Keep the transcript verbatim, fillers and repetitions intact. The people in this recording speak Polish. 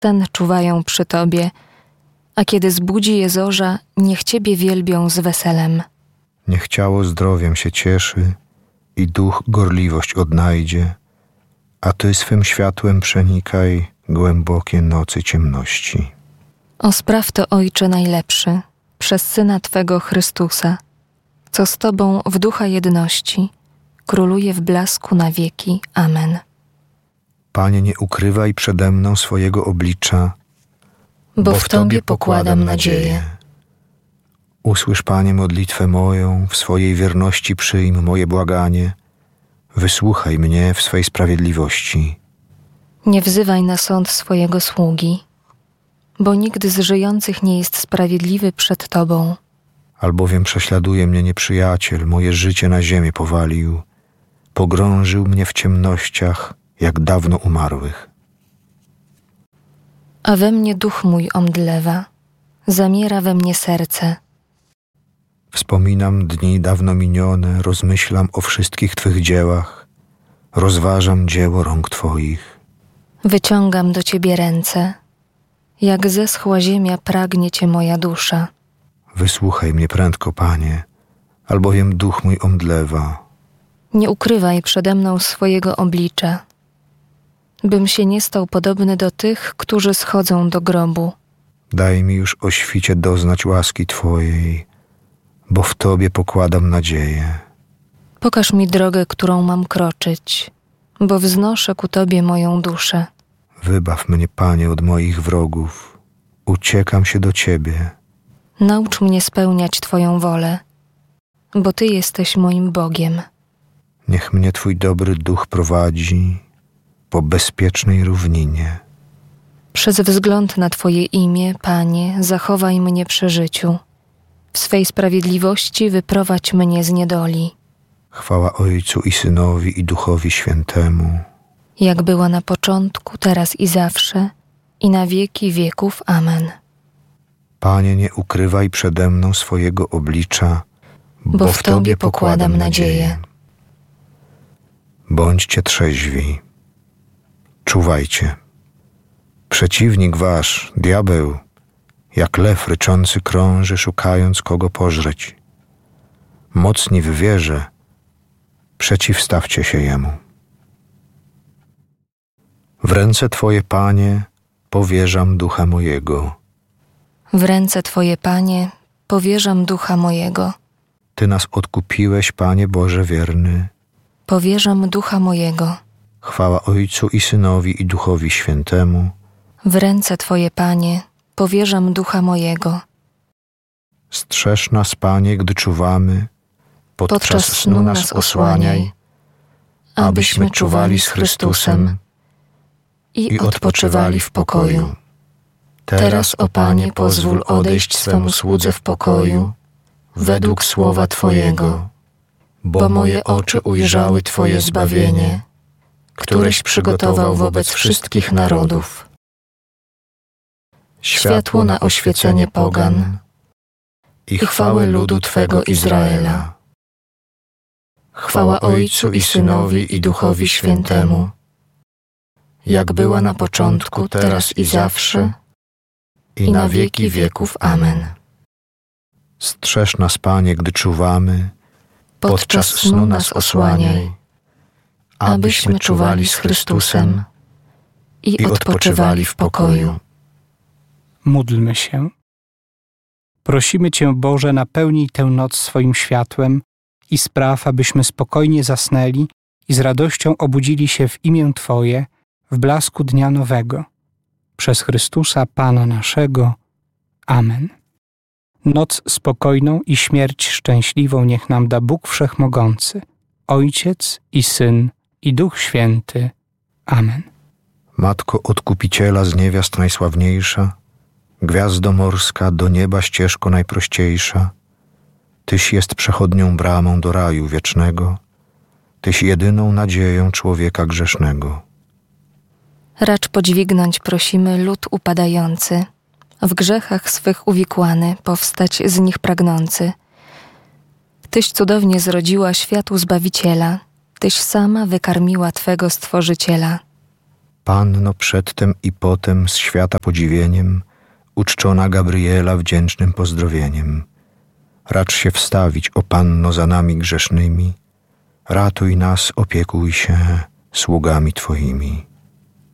sen czuwają przy Tobie, a kiedy zbudzi je zorza, niech Ciebie wielbią z weselem. Niech ciało zdrowiem się cieszy i duch gorliwość odnajdzie, a Ty swym światłem przenikaj głębokie nocy ciemności. O spraw to, Ojcze najlepszy, przez Syna Twego Chrystusa, co z Tobą w ducha jedności króluje w blasku na wieki. Amen. Panie, nie ukrywaj przede mną swojego oblicza, bo, bo w Tobie pokładam nadzieję. Usłysz, Panie, modlitwę moją, w swojej wierności przyjm moje błaganie. Wysłuchaj mnie w swej sprawiedliwości. Nie wzywaj na sąd swojego sługi, bo nikt z żyjących nie jest sprawiedliwy przed Tobą. Albowiem prześladuje mnie nieprzyjaciel, moje życie na ziemię powalił. Pogrążył mnie w ciemnościach, jak dawno umarłych. A we mnie duch mój omdlewa, zamiera we mnie serce. Wspominam dni dawno minione, rozmyślam o wszystkich Twych dziełach, rozważam dzieło rąk Twoich. Wyciągam do Ciebie ręce, jak zeschła ziemia pragnie Cię moja dusza. Wysłuchaj mnie prędko, Panie, albowiem duch mój omdlewa. Nie ukrywaj przede mną swojego oblicza, bym się nie stał podobny do tych, którzy schodzą do grobu. Daj mi już o świcie doznać łaski Twojej, bo w Tobie pokładam nadzieję. Pokaż mi drogę, którą mam kroczyć, bo wznoszę ku Tobie moją duszę. Wybaw mnie, Panie, od moich wrogów. Uciekam się do Ciebie. Naucz mnie spełniać Twoją wolę, bo Ty jesteś moim Bogiem. Niech mnie Twój dobry duch prowadzi po bezpiecznej równinie. Przez wzgląd na Twoje imię, Panie, zachowaj mnie przy życiu. W swej sprawiedliwości wyprowadź mnie z niedoli. Chwała Ojcu i Synowi i Duchowi Świętemu. Jak była na początku, teraz i zawsze, i na wieki wieków. Amen. Panie, nie ukrywaj przede mną swojego oblicza, bo, bo w, w Tobie pokładam nadzieję. Bądźcie trzeźwi. Czuwajcie. Przeciwnik wasz, diabeł, jak lew ryczący krąży, szukając kogo pożreć. Mocni w wierze, przeciwstawcie się jemu. W ręce Twoje, Panie, powierzam ducha mojego. W ręce Twoje, Panie, powierzam ducha mojego. Ty nas odkupiłeś, Panie Boże wierny. Powierzam ducha mojego. Chwała Ojcu i Synowi i Duchowi Świętemu. W ręce Twoje, Panie, powierzam ducha mojego. Strzeż nas, Panie, gdy czuwamy, podczas, podczas snu nas osłaniaj, abyśmy czuwali z Chrystusem i odpoczywali w pokoju. Teraz, o Panie, pozwól odejść swemu słudze w pokoju, według słowa Twojego, bo moje oczy ujrzały Twoje zbawienie, któreś przygotował wobec wszystkich narodów. Światło na oświecenie pogan i chwałę ludu Twego Izraela. Chwała Ojcu i Synowi i Duchowi Świętemu, jak była na początku, teraz i zawsze, i na wieki wieków. Amen. Strzeż nas, Panie, gdy czuwamy, podczas snu nas osłaniaj, abyśmy czuwali z Chrystusem i odpoczywali w pokoju. Módlmy się. Prosimy Cię, Boże, napełnij tę noc swoim światłem i spraw, abyśmy spokojnie zasnęli i z radością obudzili się w imię Twoje w blasku dnia nowego. Przez Chrystusa Pana naszego. Amen. Noc spokojną i śmierć szczęśliwą niech nam da Bóg Wszechmogący, Ojciec i Syn i Duch Święty. Amen. Matko Odkupiciela z niewiast najsławniejsza, gwiazdo morska, do nieba ścieżko najprościejsza, Tyś jest przechodnią bramą do raju wiecznego, Tyś jedyną nadzieją człowieka grzesznego. Racz podźwignąć prosimy lud upadający, w grzechach swych uwikłany, powstać z nich pragnący. Tyś cudownie zrodziła światu Zbawiciela, Tyś sama wykarmiła Twego Stworzyciela. Panno przedtem i potem z świata podziwieniem, uczczona Gabriela wdzięcznym pozdrowieniem. Racz się wstawić, o Panno, za nami grzesznymi, ratuj nas, opiekuj się sługami Twoimi.